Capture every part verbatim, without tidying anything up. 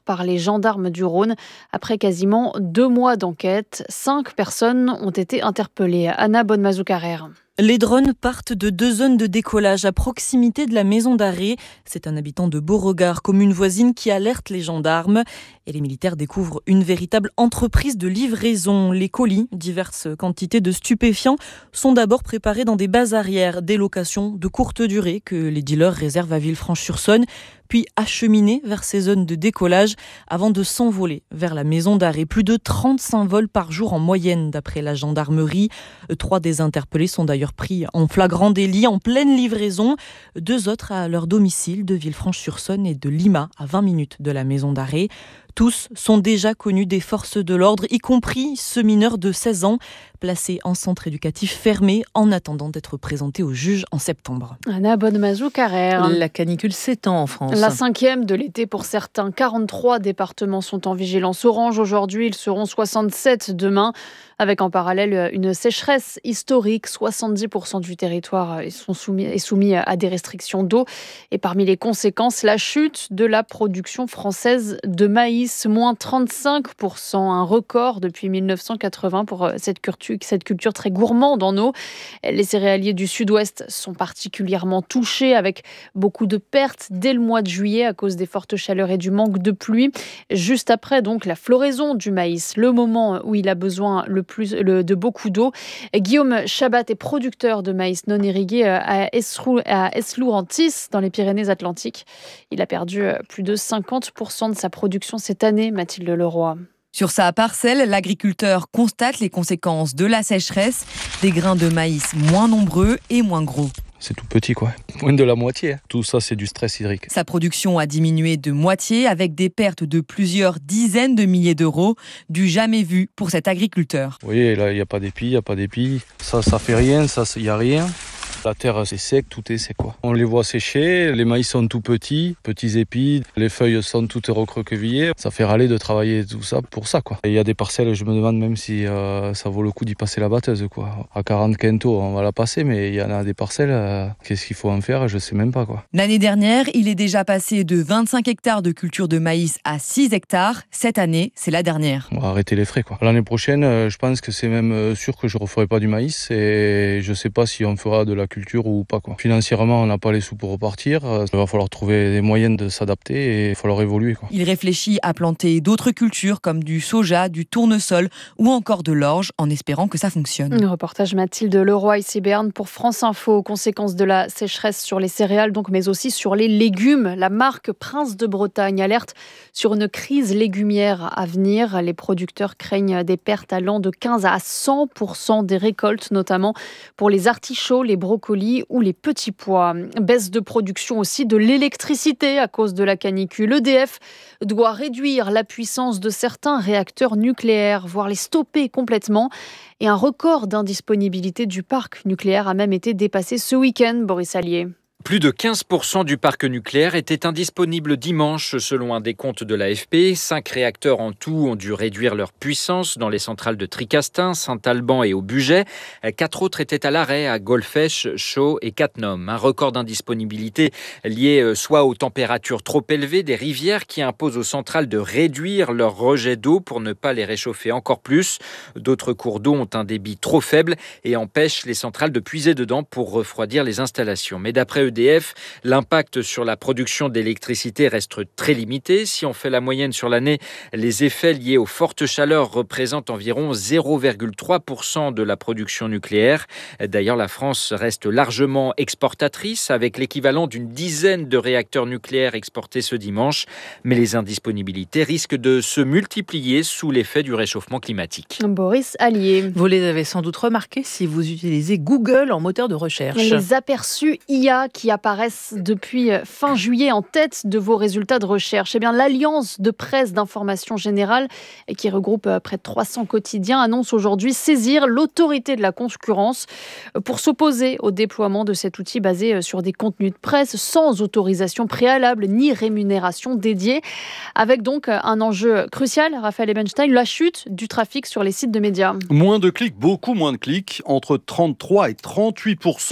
par les gendarmes du Rhône. Après quasiment deux mois d'enquête, cinq personnes ont été interpellées. Anna Bonnemazou-Carrère. Les drones partent de deux zones de décollage à proximité de la maison d'arrêt. C'est un habitant de Beauregard, commune voisine, qui alerte les gendarmes. Et les militaires découvrent une véritable entreprise de livraison. Les colis, diverses quantités de stupéfiants, sont d'abord préparés dans des bases arrières, des locations de courte durée que les dealers réservent à Villefranche-sur-Saône, puis acheminés vers ces zones de décollage avant de s'envoler vers la maison d'arrêt. Plus de trente-cinq vols par jour en moyenne, d'après la gendarmerie. Trois des interpellés sont d'ailleurs pris en flagrant délit, en pleine livraison. Deux autres à leur domicile de Villefranche-sur-Saône et de Lima, à vingt minutes de la maison d'arrêt. Tous sont déjà connus des forces de l'ordre, y compris ce mineur de seize ans, placé en centre éducatif fermé en attendant d'être présenté au juge en septembre. Anna Bonnemazou-Carrère. La canicule s'étend en France. La cinquième de l'été pour certains. quarante-trois départements sont en vigilance orange aujourd'hui. Ils seront soixante-sept demain, avec en parallèle une sécheresse historique. soixante-dix pour cent du territoire sont soumis, est soumis à des restrictions d'eau. Et parmi les conséquences, la chute de la production française de maïs, moins trente-cinq pour cent, un record depuis mille neuf cent quatre-vingts pour cette culture, cette culture très gourmande en eau. Les céréaliers du sud-ouest sont particulièrement touchés, avec beaucoup de pertes dès le mois de juillet à cause des fortes chaleurs et du manque de pluie. Juste après donc la floraison du maïs, le moment où il a besoin le plus le, de beaucoup d'eau. Guillaume Chabat est producteur de maïs non irrigué à Eslourentis dans les Pyrénées-Atlantiques. Il a perdu plus de cinquante pour cent de sa production cette année, Mathilde Leroy. Sur sa parcelle, l'agriculteur constate les conséquences de la sécheresse, des grains de maïs moins nombreux et moins gros. C'est tout petit, quoi. Moins de la moitié. Tout ça, c'est du stress hydrique. Sa production a diminué de moitié avec des pertes de plusieurs dizaines de milliers d'euros, du jamais vu pour cet agriculteur. Vous voyez, là, il n'y a pas d'épi, il n'y a pas d'épi. Ça, ça fait rien, ça, il n'y a rien. La terre, c'est sec, tout est sec, quoi. On les voit sécher, les maïs sont tout petits, petits épis, les feuilles sont toutes recroquevillées. Ça fait râler de travailler tout ça pour ça, quoi. Il y a des parcelles, je me demande même si euh, ça vaut le coup d'y passer la batteuse, quoi. À quarante quintaux, on va la passer, mais il y en a des parcelles, euh, qu'est-ce qu'il faut en faire, je sais même pas, quoi. L'année dernière, il est déjà passé de vingt-cinq hectares de culture de maïs à six hectares. Cette année, c'est la dernière. On va arrêter les frais, quoi. L'année prochaine, je pense que c'est même sûr que je ne referai pas du maïs et je sais pas si on fera de la culture ou pas, quoi. Financièrement, on n'a pas les sous pour repartir. Il va falloir trouver des moyens de s'adapter et il va falloir évoluer, quoi. Il réfléchit à planter d'autres cultures comme du soja, du tournesol ou encore de l'orge en espérant que ça fonctionne. Le reportage Mathilde Leroy ici Berne pour France Info. Conséquences de la sécheresse sur les céréales, donc, mais aussi sur les légumes. La marque Prince de Bretagne alerte sur une crise légumière à venir. Les producteurs craignent des pertes allant de quinze à cent pour cent des récoltes, notamment pour les artichauts, les brocolis ou les petits pois. Baisse de production aussi de l'électricité à cause de la canicule. E D F doit réduire la puissance de certains réacteurs nucléaires, voire les stopper complètement. Et un record d'indisponibilité du parc nucléaire a même été dépassé ce week-end, Boris Allier. Plus de quinze pour cent du parc nucléaire était indisponible dimanche, selon un décompte de l'A F P. Cinq réacteurs en tout ont dû réduire leur puissance dans les centrales de Tricastin, Saint-Alban et au Bugey. Quatre autres étaient à l'arrêt à Golfech, Chaux et Cattenom. Un record d'indisponibilité lié soit aux températures trop élevées des rivières qui imposent aux centrales de réduire leur rejet d'eau pour ne pas les réchauffer encore plus. D'autres cours d'eau ont un débit trop faible et empêchent les centrales de puiser dedans pour refroidir les installations. Mais d'après E D F, l'impact sur la production d'électricité reste très limité. Si on fait la moyenne sur l'année, les effets liés aux fortes chaleurs représentent environ zéro virgule trois pour cent de la production nucléaire. D'ailleurs, la France reste largement exportatrice, avec l'équivalent d'une dizaine de réacteurs nucléaires exportés ce dimanche. Mais les indisponibilités risquent de se multiplier sous l'effet du réchauffement climatique. Boris Allier. Vous les avez sans doute remarqué si vous utilisez Google en moteur de recherche. Les aperçus I A qui apparaissent depuis fin juillet en tête de vos résultats de recherche. Eh bien, l'Alliance de presse d'information générale, qui regroupe près de trois cents quotidiens, annonce aujourd'hui saisir l'autorité de la concurrence pour s'opposer au déploiement de cet outil basé sur des contenus de presse sans autorisation préalable ni rémunération dédiée, avec donc un enjeu crucial, Raphaël Ebenstein, la chute du trafic sur les sites de médias. Moins de clics, beaucoup moins de clics, entre trente-trois et trente-huit pour cent.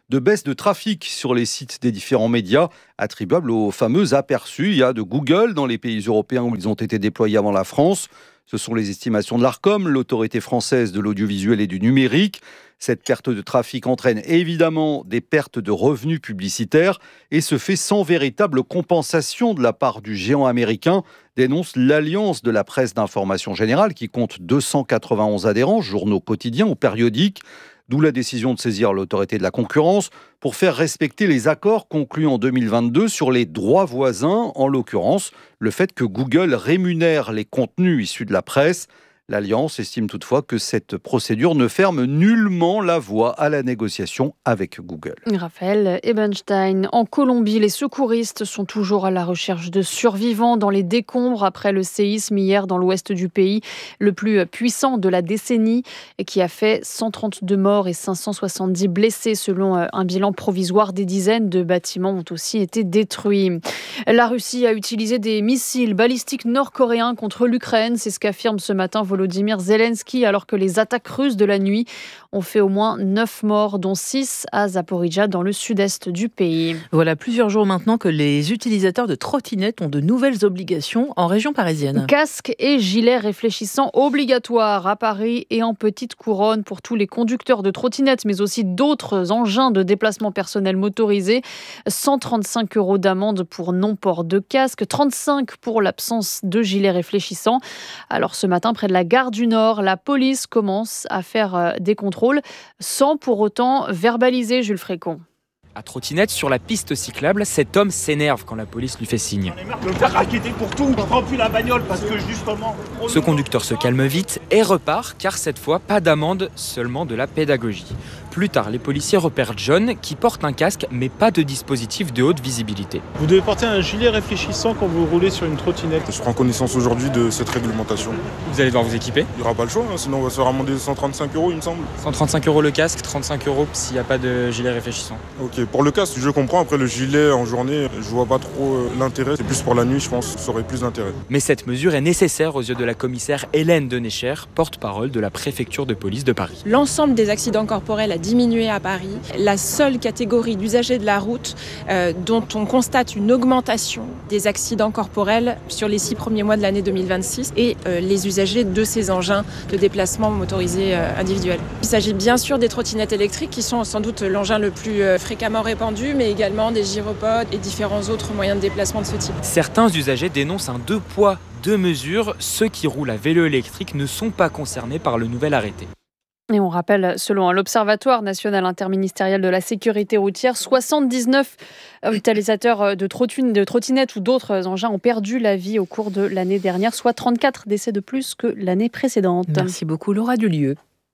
de baisse de trafic sur les sites des différents médias, attribuable aux fameux aperçus I A de Google dans les pays européens où ils ont été déployés avant la France. Ce sont les estimations de l'Arcom, l'autorité française de l'audiovisuel et du numérique. Cette perte de trafic entraîne évidemment des pertes de revenus publicitaires et se fait sans véritable compensation de la part du géant américain, dénonce l'Alliance de la presse d'information générale qui compte deux cent quatre-vingt-onze adhérents, journaux quotidiens ou périodiques. D'où la décision de saisir l'autorité de la concurrence pour faire respecter les accords conclus en deux mille vingt-deux sur les droits voisins, en l'occurrence le fait que Google rémunère les contenus issus de la presse. L'Alliance estime toutefois que cette procédure ne ferme nullement la voie à la négociation avec Google. Raphaël Ebenstein. En Colombie, les secouristes sont toujours à la recherche de survivants dans les décombres après le séisme hier dans l'ouest du pays, le plus puissant de la décennie, et qui a fait cent trente-deux morts et cinq cent soixante-dix blessés selon un bilan provisoire. Des dizaines de bâtiments ont aussi été détruits. La Russie a utilisé des missiles balistiques nord-coréens contre l'Ukraine, c'est ce qu'affirme ce matin Volodymyr Zelensky, alors que les attaques russes de la nuit ont fait au moins neuf morts, dont six à Zaporijjia, dans le sud-est du pays. Voilà plusieurs jours maintenant que les utilisateurs de trottinettes ont de nouvelles obligations en région parisienne. Casque et gilet réfléchissants obligatoires à Paris et en petite couronne pour tous les conducteurs de trottinettes, mais aussi d'autres engins de déplacement personnel motorisés. cent trente-cinq euros d'amende pour non-port de casque, trente-cinq pour l'absence de gilet réfléchissant. Alors ce matin, près de la gare du Nord, la police commence à faire des contrôles sans pour autant verbaliser, Jules Frécon. À trottinette sur la piste cyclable, cet homme s'énerve quand la police lui fait signe. On est marre de me faire raqueter pour tout, je prends plus la bagnole parce que justement... Ce conducteur se calme vite et repart car cette fois pas d'amende, seulement de la pédagogie. Plus tard, les policiers repèrent John qui porte un casque mais pas de dispositif de haute visibilité. Vous devez porter un gilet réfléchissant quand vous roulez sur une trottinette. Je prends connaissance aujourd'hui de cette réglementation. Vous allez devoir vous équiper ? Il n'y aura pas le choix, hein, sinon on va se faire amender cent trente-cinq euros il me semble. cent trente-cinq euros le casque, trente-cinq euros s'il n'y a pas de gilet réfléchissant. Ok, pour le casque je comprends, après le gilet en journée je vois pas trop euh, l'intérêt. C'est plus pour la nuit je pense, ça aurait plus d'intérêt. Mais cette mesure est nécessaire aux yeux de la commissaire Hélène Denécher, porte-parole de la préfecture de police de Paris. L'ensemble des accidents corporels a diminué à Paris. La seule catégorie d'usagers de la route euh, dont on constate une augmentation des accidents corporels sur les six premiers mois de l'année deux mille vingt-six et euh, les usagers de ces engins de déplacement motorisés euh, individuels. Il s'agit bien sûr des trottinettes électriques qui sont sans doute l'engin le plus euh, fréquemment répandu, mais également des gyropodes et différents autres moyens de déplacement de ce type. Certains usagers dénoncent un deux poids, deux mesures. Ceux qui roulent à vélo électrique ne sont pas concernés par le nouvel arrêté. Et on rappelle, selon l'Observatoire national interministériel de la sécurité routière, soixante-dix-neuf utilisateurs de trottinettes ou d'autres engins ont perdu la vie au cours de l'année dernière, soit trente-quatre décès de plus que l'année précédente. Merci beaucoup Laura Dulieu.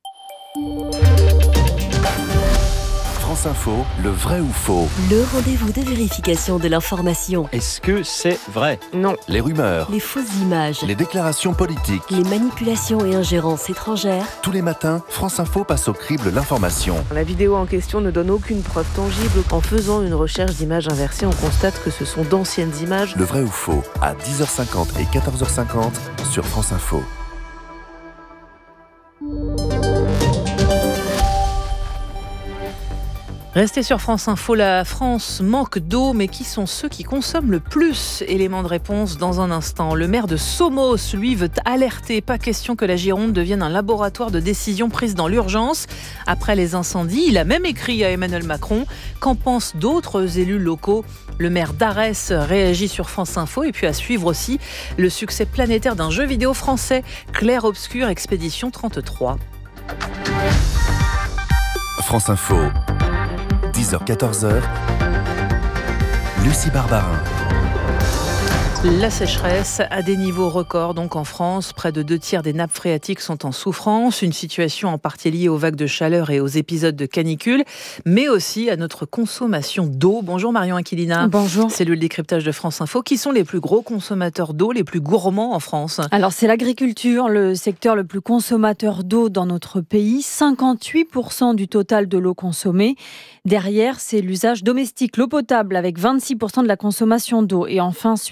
France Info, le vrai ou faux. Le rendez-vous de vérification de l'information. Est-ce que c'est vrai ? Non. Les rumeurs. Les fausses images. Les déclarations politiques. Les manipulations et ingérences étrangères. Tous les matins, France Info passe au crible l'information. La vidéo en question ne donne aucune preuve tangible. En faisant une recherche d'images inversées, on constate que ce sont d'anciennes images. Le vrai ou faux, à dix heures cinquante et quatorze heures cinquante sur France Info. Restez sur France Info, la France manque d'eau, mais qui sont ceux qui consomment le plus ? Élément de réponse dans un instant. Le maire de Somos, lui, veut alerter. Pas question que la Gironde devienne un laboratoire de décisions prises dans l'urgence. Après les incendies, il a même écrit à Emmanuel Macron. Qu'en pensent d'autres élus locaux ? Le maire d'Arès réagit sur France Info. Et puis à suivre aussi le succès planétaire d'un jeu vidéo français, Clair Obscur Expédition trente-trois. France Info. dix heures quatorze heures, Lucie Barbarin. La sécheresse à des niveaux records donc en France. Près de deux tiers des nappes phréatiques sont en souffrance. Une situation en partie liée aux vagues de chaleur et aux épisodes de canicule, mais aussi à notre consommation d'eau. Bonjour Marion Aquilina. Bonjour. C'est le décryptage de France Info. Qui sont les plus gros consommateurs d'eau, les plus gourmands en France ? Alors c'est l'agriculture, le secteur le plus consommateur d'eau dans notre pays. cinquante-huit pour cent du total de l'eau consommée. Derrière, c'est l'usage domestique, l'eau potable avec vingt-six pour cent de la consommation d'eau. Et enfin suivent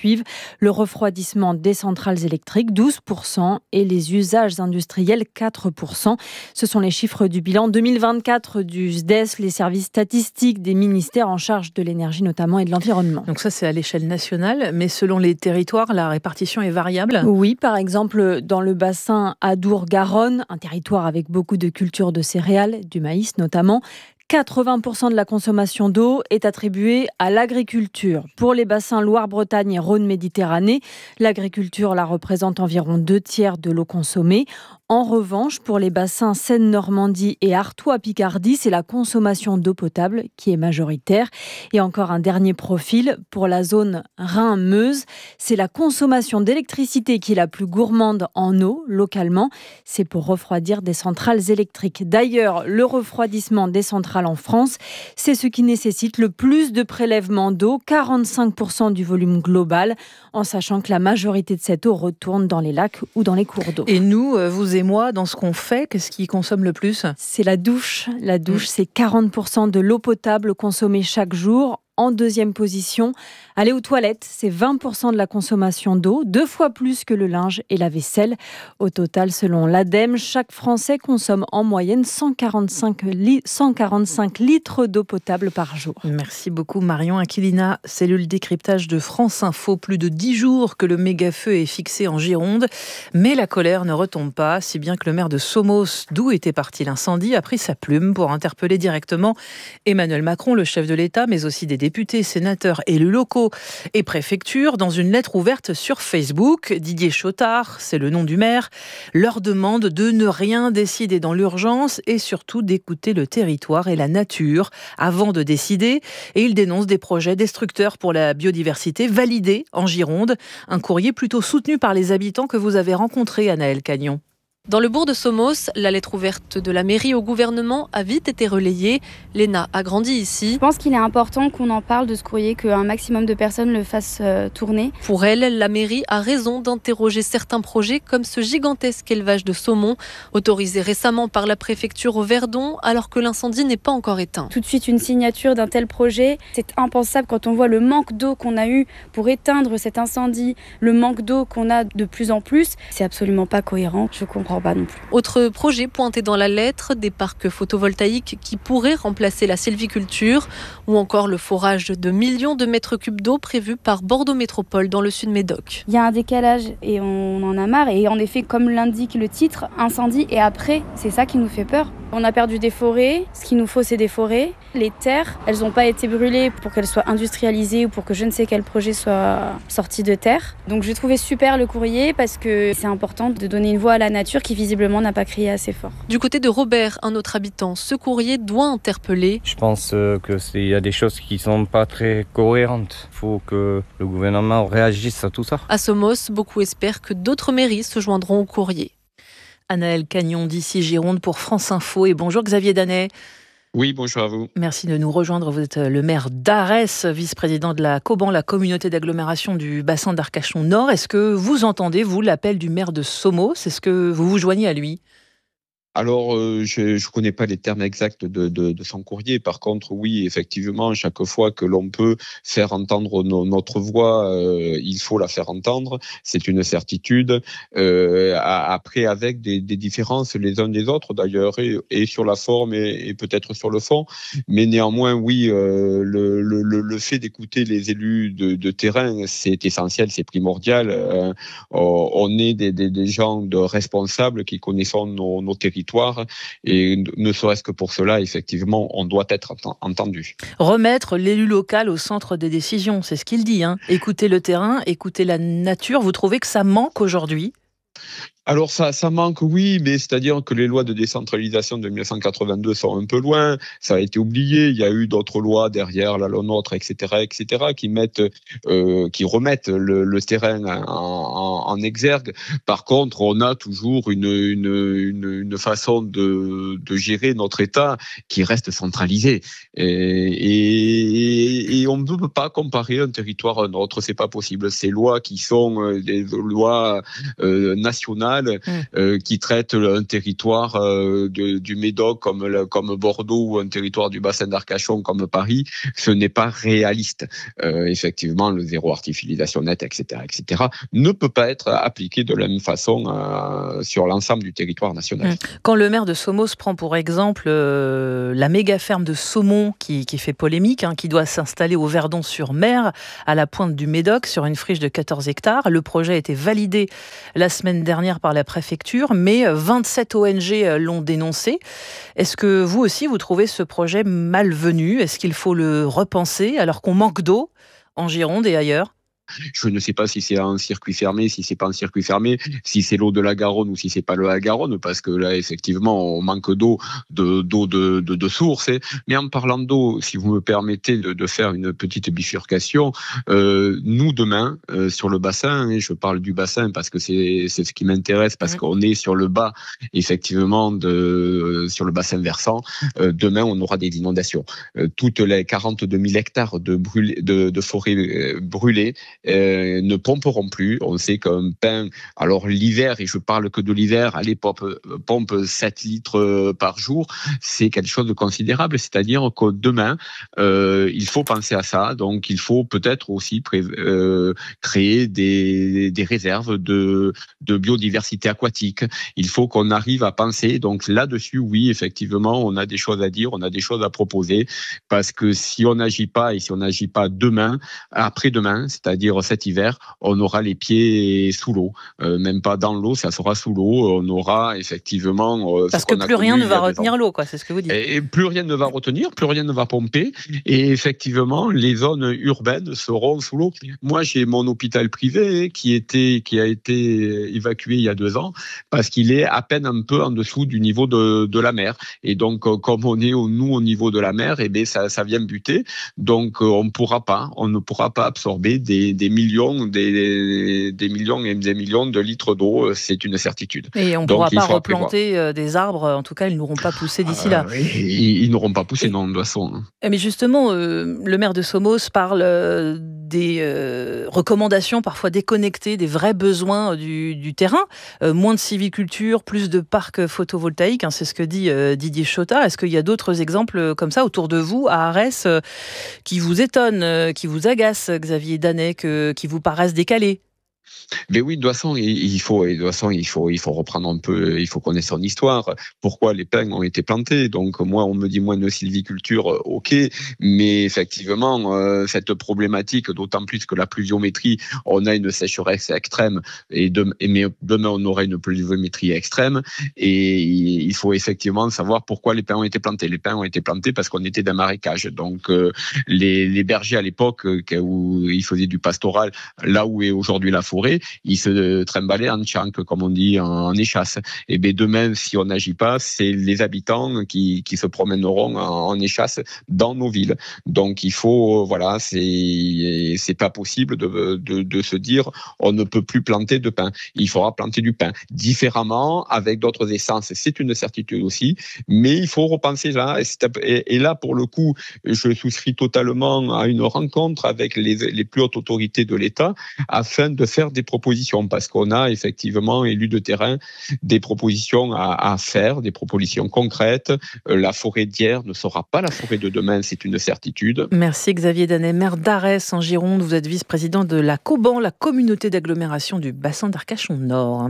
le refroidissement des centrales électriques douze pour cent et les usages industriels quatre pour cent. Ce sont les chiffres du bilan deux mille vingt-quatre du S D E S, les services statistiques des ministères en charge de l'énergie notamment et de l'environnement. Donc ça c'est à l'échelle nationale, mais selon les territoires, la répartition est variable ? Oui, par exemple dans le bassin Adour-Garonne, un territoire avec beaucoup de cultures de céréales, du maïs notamment, quatre-vingts pour cent de la consommation d'eau est attribuée à l'agriculture. Pour les bassins Loire-Bretagne et Rhône-Méditerranée, l'agriculture la représente environ deux tiers de l'eau consommée. En revanche, pour les bassins Seine-Normandie et Artois-Picardie, c'est la consommation d'eau potable qui est majoritaire. Et encore un dernier profil, pour la zone Rhin-Meuse, c'est la consommation d'électricité qui est la plus gourmande en eau localement. C'est pour refroidir des centrales électriques. D'ailleurs, le refroidissement des centrales en France, c'est ce qui nécessite le plus de prélèvements d'eau, quarante-cinq pour cent du volume global, en sachant que la majorité de cette eau retourne dans les lacs ou dans les cours d'eau. Et nous, vous et moi, dans ce qu'on fait, qu'est-ce qui consomme le plus ? C'est la douche. La douche, c'est quarante pour cent de l'eau potable consommée chaque jour. En deuxième position, aller aux toilettes, c'est vingt pour cent de la consommation d'eau, deux fois plus que le linge et la vaisselle. Au total, selon l'ADEME, chaque Français consomme en moyenne cent quarante-cinq, li- cent quarante-cinq litres d'eau potable par jour. Merci beaucoup Marion Aquilina, cellule décryptage de France Info. Plus de dix jours que le méga-feu est fixé en Gironde, mais la colère ne retombe pas, si bien que le maire de Somos, d'où était parti l'incendie, a pris sa plume pour interpeller directement Emmanuel Macron, le chef de l'État, mais aussi des députés, sénateurs, élus locaux et préfectures. Dans une lettre ouverte sur Facebook, Didier Chotard, c'est le nom du maire, leur demande de ne rien décider dans l'urgence et surtout d'écouter le territoire et la nature avant de décider. Et il dénonce des projets destructeurs pour la biodiversité validés en Gironde. Un courrier plutôt soutenu par les habitants que vous avez rencontré, Anaëlle Cagnon. Dans le bourg de Somos, la lettre ouverte de la mairie au gouvernement a vite été relayée. Léna a grandi ici. Je pense qu'il est important qu'on en parle de ce courrier, qu'un maximum de personnes le fassent euh, tourner. Pour elle, la mairie a raison d'interroger certains projets comme ce gigantesque élevage de saumon, autorisé récemment par la préfecture au Verdon alors que l'incendie n'est pas encore éteint. Tout de suite une signature d'un tel projet, c'est impensable quand on voit le manque d'eau qu'on a eu pour éteindre cet incendie, le manque d'eau qu'on a de plus en plus. C'est absolument pas cohérent, je comprends pas non plus. Autre projet pointé dans la lettre, des parcs photovoltaïques qui pourraient remplacer la sylviculture ou encore le forage de millions de mètres cubes d'eau prévu par Bordeaux Métropole dans le sud Médoc. Il y a un décalage et on en a marre et en effet, comme l'indique le titre, incendie et après, c'est ça qui nous fait peur. On a perdu des forêts, ce qu'il nous faut c'est des forêts. Les terres, elles n'ont pas été brûlées pour qu'elles soient industrialisées ou pour que je ne sais quel projet soit sorti de terre. Donc j'ai trouvé super le courrier parce que c'est important de donner une voix à la nature qui visiblement n'a pas crié assez fort. Du côté de Robert, un autre habitant, ce courrier doit interpeller. Je pense qu'il y a des choses qui ne sont pas très cohérentes. Il faut que le gouvernement réagisse à tout ça. À Somos, beaucoup espèrent que d'autres mairies se joindront au courrier. Anaëlle Cagnon d'ici Gironde pour France Info. Et bonjour Xavier Danet. Oui, bonjour à vous. Merci de nous rejoindre. Vous êtes le maire d'Arès, vice-président de la COBAN, la communauté d'agglomération du bassin d'Arcachon-Nord. Est-ce que vous entendez, vous, l'appel du maire de Somos ? Est-ce que vous vous joignez à lui ? Alors, euh, je ne connais pas les termes exacts de, de, de son courrier. Par contre, oui, effectivement, chaque fois que l'on peut faire entendre no, notre voix, euh, il faut la faire entendre. C'est une certitude. Euh, après, avec des, des différences les uns des autres, d'ailleurs, et, et sur la forme et, et peut-être sur le fond. Mais néanmoins, oui, euh, le, le, le fait d'écouter les élus de, de terrain, c'est essentiel, c'est primordial. Euh, on est des, des, des gens de responsables qui connaissent nos, nos territoires. Et ne serait-ce que pour cela, effectivement, on doit être entendu. Remettre l'élu local au centre des décisions, c'est ce qu'il dit. Hein. Écouter le terrain, écouter la nature. Vous trouvez que ça manque aujourd'hui ? Alors ça, ça manque, oui, mais c'est-à-dire que les lois de décentralisation de dix-neuf cent quatre-vingt-deux sont un peu loin. Ça a été oublié. Il y a eu d'autres lois derrière, la loi NOTRe, et cetera, et cetera, qui mettent, euh, qui remettent le, le terrain en, en exergue. Par contre, on a toujours une, une, une, une façon de, de gérer notre État qui reste centralisée. Et, et, et on ne peut pas comparer un territoire à un autre, c'est pas possible. Ces lois qui sont des lois euh, nationales mmh. euh, qui traitent un territoire euh, de, du Médoc comme, le, comme Bordeaux ou un territoire du bassin d'Arcachon comme Paris, ce n'est pas réaliste. Euh, effectivement, le zéro artificialisation nette, et cetera, et cetera, ne peut pas être appliqué de la même façon euh, sur l'ensemble du territoire national. Quand le maire de Somos prend pour exemple euh, la méga ferme de saumon qui, qui fait polémique, hein, qui doit s'installer au Verdon-sur-Mer, à la pointe du Médoc, sur une friche de quatorze hectares. Le projet a été validé la semaine dernière par la préfecture, mais vingt-sept O N G l'ont dénoncé. Est-ce que vous aussi, vous trouvez ce projet malvenu ? Est-ce qu'il faut le repenser alors qu'on manque d'eau en Gironde et ailleurs ? Je ne sais pas si c'est un circuit fermé, si c'est pas un circuit fermé, si c'est l'eau de la Garonne ou si c'est pas l'eau de la Garonne, parce que là, effectivement, on manque d'eau, de, d'eau de, de, de source. Mais en parlant d'eau, si vous me permettez de, de faire une petite bifurcation, euh, nous, demain, euh, sur le bassin, et je parle du bassin parce que c'est, c'est ce qui m'intéresse, parce qu'on est sur le bas, effectivement, de, euh, sur le bassin versant, euh, demain, on aura des inondations. Euh, toutes les quarante-deux mille hectares de, brûlé, de, de forêts euh, brûlées, Euh, ne pomperont plus. On sait qu'un pin, alors l'hiver, et je parle que de l'hiver, allez, pompe, pompe sept litres par jour, c'est quelque chose de considérable. C'est-à-dire que demain, euh, il faut penser à ça. Donc, il faut peut-être aussi pré- euh, créer des, des réserves de, de biodiversité aquatique. Il faut qu'on arrive à penser. Donc, là-dessus, oui, effectivement, on a des choses à dire, on a des choses à proposer. Parce que si on n'agit pas, et si on n'agit pas demain, après-demain, c'est-à-dire cet hiver, on aura les pieds sous l'eau, euh, même pas dans l'eau, ça sera sous l'eau. On aura effectivement euh, parce que plus rien ne va retenir l'eau, quoi. C'est ce que vous dites. Et plus rien ne va retenir, plus rien ne va pomper, et effectivement, les zones urbaines seront sous l'eau. Moi, j'ai mon hôpital privé qui était, qui a été évacué il y a deux ans parce qu'il est à peine un peu en dessous du niveau de, de la mer. Et donc, comme on est nous au niveau de la mer, et eh bien ça, ça vient buter. Donc, on pourra pas, on ne pourra pas absorber des des millions, des, des millions et des millions de litres d'eau, c'est une certitude. Et on ne pourra pas replanter prévoir. Des arbres, en tout cas, ils n'auront pas poussé d'ici là. Euh, ils, ils n'auront pas poussé, non, de toute façon. Mais justement, euh, le maire de Somos parle euh, des euh, recommandations parfois déconnectées des vrais besoins du, du terrain. Euh, moins de sylviculture, plus de parcs photovoltaïques, hein, c'est ce que dit euh, Didier Chotard. Est-ce qu'il y a d'autres exemples comme ça autour de vous, à Arès, euh, qui vous étonnent, euh, qui vous agacent, Xavier Danet, que, qui vous paraissent décalés? Mais oui, de toute façon, il faut, de toute façon, il faut, il faut reprendre un peu, il faut connaître son histoire. Pourquoi les pins ont été plantés? Donc, moi, on me dit moins de sylviculture, ok, mais effectivement, euh, cette problématique, d'autant plus que la pluviométrie, on a une sécheresse extrême, et, de, et mais demain, on aura une pluviométrie extrême, et il faut effectivement savoir pourquoi les pins ont été plantés. Les pins ont été plantés parce qu'on était dans marécage. Donc, euh, les, les bergers à l'époque, où ils faisaient du pastoral, là où est aujourd'hui la forêt, ils se trimballaient en tchank, comme on dit, en échasse. Et bien demain, si on n'agit pas, c'est les habitants qui, qui se promèneront en, en échasse dans nos villes. Donc il faut, voilà, c'est, c'est pas possible de, de, de se dire on ne peut plus planter de pain. Il faudra planter du pain différemment, avec d'autres essences. C'est une certitude aussi, mais il faut repenser là. Et, et là, pour le coup, je souscris totalement à une rencontre avec les, les plus hautes autorités de l'État afin de faire des propositions, parce qu'on a effectivement, élus de terrain, des propositions à, à faire, des propositions concrètes. Euh, la forêt d'hier ne sera pas la forêt de demain, c'est une certitude. Merci Xavier Danet, maire d'Arès en Gironde. Vous êtes vice-président de la COBAN, la communauté d'agglomération du bassin d'Arcachon-Nord.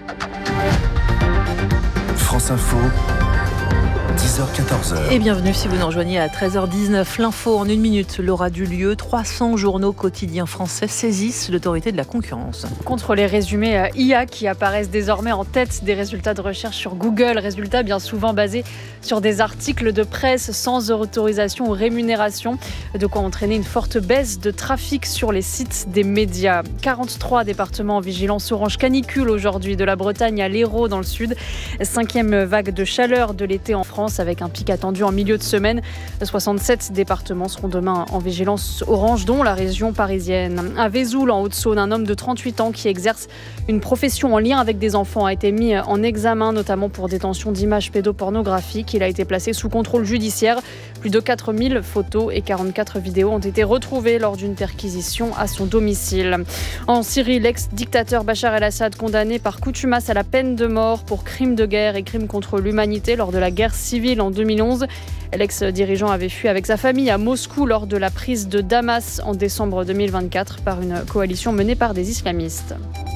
France Info. dix heures quatorze. Et bienvenue si vous nous rejoignez à treize heures dix-neuf. L'info en une minute, l'aura du lieu. trois cents journaux quotidiens français saisissent l'autorité de la concurrence. Contre les résumés I A qui apparaissent désormais en tête des résultats de recherche sur Google. Résultats bien souvent basés sur des articles de presse sans autorisation ou rémunération. De quoi entraîner une forte baisse de trafic sur les sites des médias. quarante-trois départements en vigilance orange canicule aujourd'hui, de la Bretagne à l'Hérault dans le sud. Cinquième vague de chaleur de l'été en France. vigilance avec un pic attendu en milieu de semaine. soixante-sept départements seront demain en vigilance orange, dont la région parisienne. À Vesoul, en Haute-Saône, un homme de trente-huit ans qui exerce une profession en lien avec des enfants a été mis en examen, notamment pour détention d'images pédopornographiques. Il a été placé sous contrôle judiciaire. Plus de quatre mille photos et quarante-quatre vidéos ont été retrouvées lors d'une perquisition à son domicile. En Syrie, l'ex-dictateur Bachar el-Assad condamné par contumace à la peine de mort pour crimes de guerre et crimes contre l'humanité lors de la guerre civile en deux mille onze. L'ex-dirigeant avait fui avec sa famille à Moscou lors de la prise de Damas en décembre deux mille vingt-quatre par une coalition menée par des islamistes.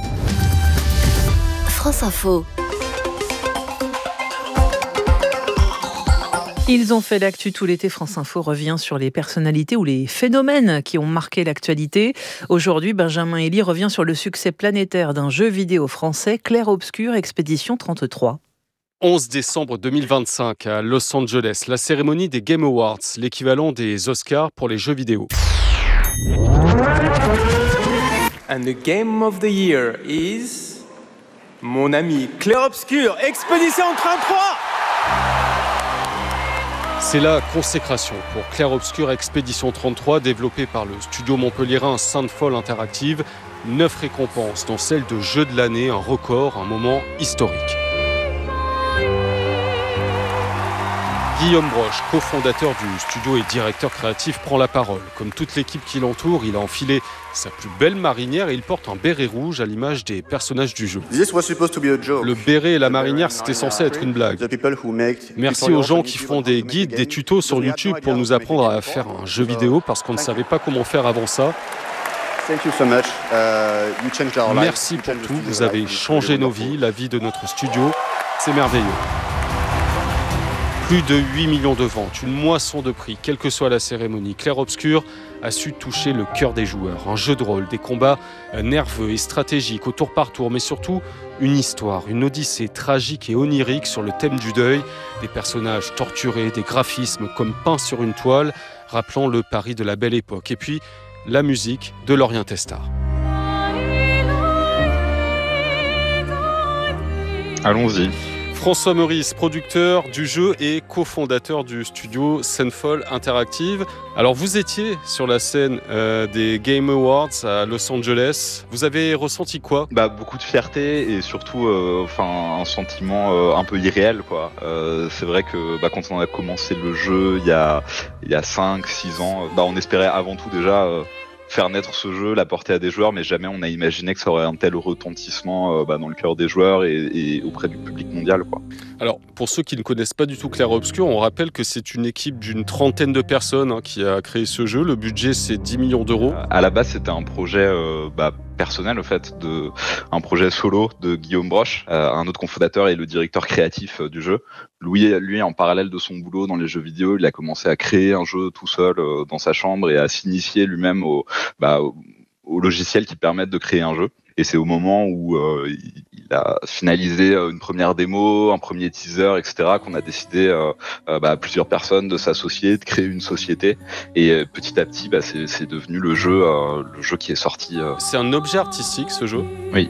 France Info. Ils ont fait l'actu tout l'été. France Info revient sur les personnalités ou les phénomènes qui ont marqué l'actualité. Aujourd'hui, Benjamin Elie revient sur le succès planétaire d'un jeu vidéo français, Clair Obscur Expédition trente-trois. onze décembre deux mille vingt-cinq à Los Angeles, la cérémonie des Game Awards, l'équivalent des Oscars pour les jeux vidéo. And the game of the year is mon ami Clair Obscur Expédition trente-trois. C'est la consécration pour Clair Obscur Expédition trente-trois, développé par le studio montpelliérain Sainte-Folle Interactive. Neuf récompenses, dont celle de jeu de l'année, un record, un moment historique. Guillaume Broche, cofondateur du studio et directeur créatif, prend la parole. Comme toute l'équipe qui l'entoure, il a enfilé sa plus belle marinière et il porte un béret rouge à l'image des personnages du jeu. Le béret et la marinière, c'était censé être une blague. Merci aux gens qui font des guides, des tutos sur YouTube pour nous apprendre à faire un jeu vidéo parce qu'on ne savait pas comment faire avant ça. Merci pour tout, vous avez changé nos vies, la vie de notre studio. C'est merveilleux. Plus de huit millions de ventes, une moisson de prix, quelle que soit la cérémonie. Clair Obscur a su toucher le cœur des joueurs. Un jeu de rôle, des combats nerveux et stratégiques au tour par tour, mais surtout une histoire, une odyssée tragique et onirique sur le thème du deuil. Des personnages torturés, des graphismes comme peints sur une toile, rappelant le Paris de la belle époque. Et puis, la musique de Lorien Testard. Allons-y. François Meurice, producteur du jeu et cofondateur du studio Sainte-Folle Interactive. Alors vous étiez sur la scène euh, des Game Awards à Los Angeles. Vous avez ressenti quoi ? Bah beaucoup de fierté et surtout euh, enfin un sentiment euh, un peu irréel quoi. Euh, c'est vrai que bah, quand on a commencé le jeu il y a il y a cinq six ans, bah on espérait avant tout déjà euh, faire naître ce jeu, l'apporter à des joueurs, mais jamais on a imaginé que ça aurait un tel retentissement euh, bah, dans le cœur des joueurs et, et auprès du public mondial, quoi. Alors, pour ceux qui ne connaissent pas du tout Clair Obscur, on rappelle que c'est une équipe d'une trentaine de personnes hein, qui a créé ce jeu. Le budget, c'est dix millions d'euros. À la base, c'était un projet euh, bah, personnel, au fait, de, un projet solo de Guillaume Broche, euh, un autre cofondateur et le directeur créatif euh, du jeu. Lui, lui, en parallèle de son boulot dans les jeux vidéo, il a commencé à créer un jeu tout seul euh, dans sa chambre et à s'initier lui-même au, bah, au, au logiciels qui permettent de créer un jeu. Et c'est au moment où euh, il a finalisé une première démo, un premier teaser, et cetera, qu'on a décidé, euh, euh, bah, plusieurs personnes, de s'associer, de créer une société. Et euh, petit à petit, bah, c'est, c'est devenu le jeu, euh, le jeu qui est sorti. Euh. C'est un objet artistique, ce jeu ? Oui.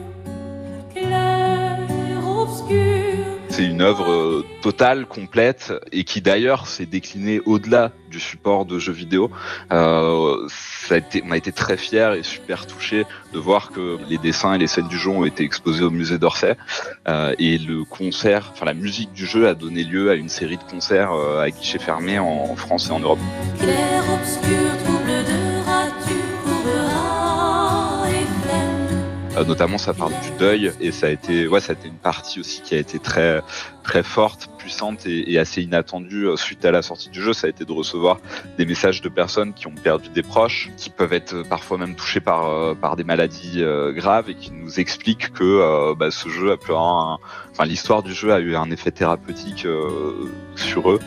C'est une œuvre euh, totale, complète, et qui d'ailleurs s'est déclinée au-delà du support de jeux vidéo. Euh, ça a été, on a été très fiers et super touchés de voir que les dessins et les scènes du jeu ont été exposés au musée d'Orsay. Euh, et le concert, enfin la musique du jeu a donné lieu à une série de concerts euh, à guichet fermé en, en France et en Europe. Clair, obscur, trouble de rature, couvrera et pleine. Euh, notamment, ça parle du deuil et ça a été, ouais, ça a été une partie aussi qui a été très, très forte, puissante et, et assez inattendue euh, suite à la sortie du jeu. Ça a été de recevoir des messages de personnes qui ont perdu des proches, qui peuvent être parfois même touchés par, euh, par des maladies euh, graves et qui nous expliquent que euh, bah, ce jeu a pu avoir un, enfin, l'histoire du jeu a eu un effet thérapeutique euh, sur eux.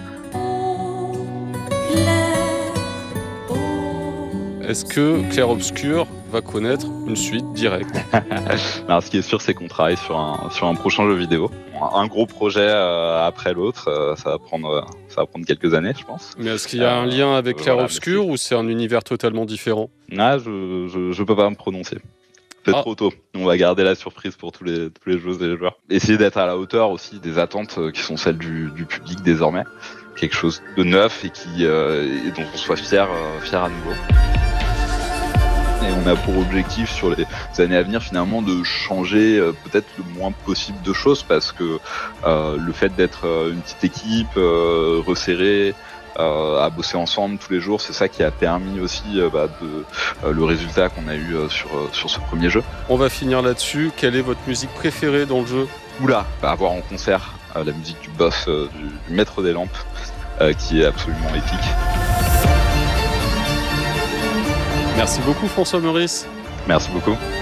Est-ce que Clair Obscur va connaître une suite directe ? Alors, ce qui est sûr, c'est qu'on travaille sur un, sur un prochain jeu vidéo. Un gros projet euh, après l'autre, euh, ça va prendre, ça va prendre quelques années, je pense. Mais est-ce qu'il y a euh, un lien avec Clair voilà, Obscur ou c'est un univers totalement différent ? Ah, je, je, je peux pas me prononcer. Peut-être ah. trop tôt. On va garder la surprise pour tous les, tous les joueuses et les joueurs. Essayer d'être à la hauteur aussi des attentes qui sont celles du, du public désormais. Quelque chose de neuf et, qui, euh, et dont on soit fier, euh, fier à nouveau. Et on a pour objectif sur les années à venir finalement de changer euh, peut-être le moins possible de choses parce que euh, le fait d'être euh, une petite équipe euh, resserrée, euh, à bosser ensemble tous les jours, c'est ça qui a permis aussi euh, bah, de, euh, le résultat qu'on a eu euh, sur, euh, sur ce premier jeu. On va finir là-dessus. Quelle est votre musique préférée dans le jeu ? Oula, bah, avoir en concert euh, la musique du boss, euh, du, du maître des lampes, euh, qui est absolument épique. Merci beaucoup François Meurice. Merci beaucoup.